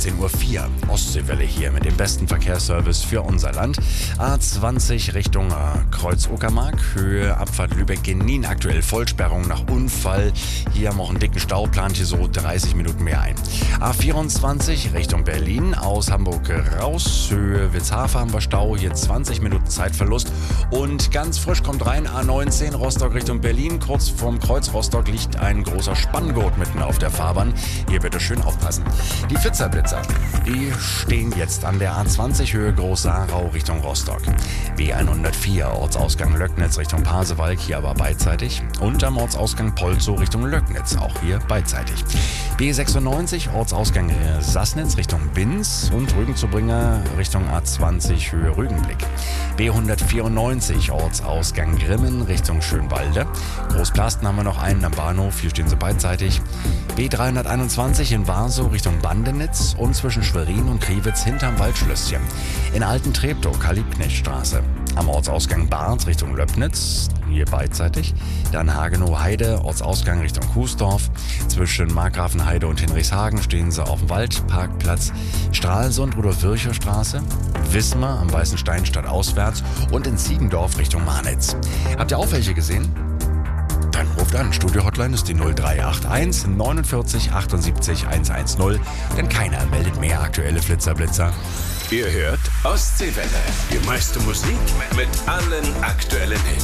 19:04 Uhr. Ostseewelle hier mit dem besten Verkehrsservice für unser Land. A20 Richtung Kreuz Uckermark, Höhe Abfahrt Lübeck-Genin. Aktuell Vollsperrung nach Unfall. Hier haben wir auch einen dicken Stau, plant hier so 30 Minuten mehr ein. A24 Richtung Berlin, aus Hamburg raus. Höhe Witzhafer haben wir Stau, hier 20 Minuten Zeitverlust. Und ganz frisch kommt rein A19 Rostock Richtung Berlin. Kurz vorm Kreuz Rostock liegt ein großer Spanngurt mitten auf der Fahrbahn. Hier bitte schön aufpassen. Die Flitzer-Blitzer, die stehen jetzt an der A20 Höhe Groß-Saarau Richtung Rostock. B104 Ortsausgang Löcknitz Richtung Pasewalk, hier aber beidseitig. Und am Ortsausgang Polzow Richtung Löcknitz, auch hier beidseitig. B96 Ortsausgang Sassnitz Richtung Binz und Rügenzubringer Richtung A20 Höhe Rügenblick. B194 Ortsausgang Grimmen Richtung Schönwalde. Großplasten haben wir noch einen am Bahnhof, hier stehen sie beidseitig. B321 in Warsow Richtung Bandenitz und zwischen Schwerin und Kriwitz hinterm Waldschlösschen. In Alten-Treptow Karl-Liebknecht-Straße. Am Ortsausgang Barth Richtung Löbnitz, hier beidseitig. Dann Hagenow-Heide, Ortsausgang Richtung Kuesdorf. Zwischen Markgrafenheide und Hinrichshagen stehen sie auf dem Waldparkplatz. Stralsund, Rudolf-Virchow-Straße. Wismar am Weißen Stein stadtauswärts und in Ziegendorf Richtung Marnitz. Habt ihr auch welche gesehen? Dann ruft an. Studio-Hotline ist die 0381 49 78 110. Denn keiner meldet mehr aktuelle Flitzer-Blitzer. Ihr hört Ostseewelle. Die meiste Musik mit allen aktuellen Hits.